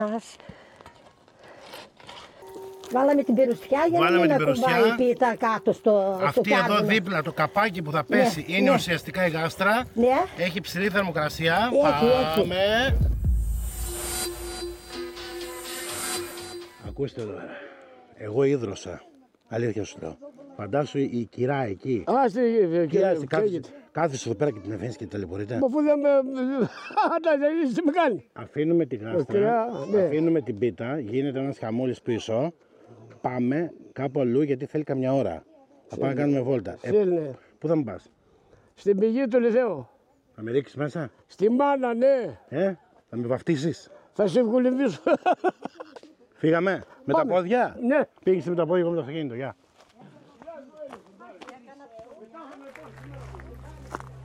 Βάλαμε την πυρουστιά για να μην ακουμπάει η πίτα κάτω στο Αυτή εδώ δίπλα το καπάκι που θα πέσει είναι ουσιαστικά η γάστρα. Ναι. Έχει υψηλή θερμοκρασία. Πάμε. Ακούστε εδώ. Εγώ ίδρωσα. Αλήθεια σου λέω. Φαντάσου η κυρά εκεί. Κάθεσαι εδώ πέρα και την αφήνεις και ταλαιπωρείται. Αφού δεν με κάνει. Αφήνουμε τη γάστρα, αφήνουμε την πίτα, γίνεται ένας χαμούλης πίσω. Πάμε κάπου αλλού γιατί θέλει καμιά ώρα. Θα πάμε να κάνουμε βόλτα. Πού θα μου πας? Στην πηγή του Λιθέου. Θα με ρίξεις μέσα? Στη μάνα, ναι. Θα με βαφτίσεις? Θα σε βουλευήσω. Φύγαμε με τα πόδια? Ναι. Πήγες με τα πόδια, εγώ με το αυτοκίνητο, γεια.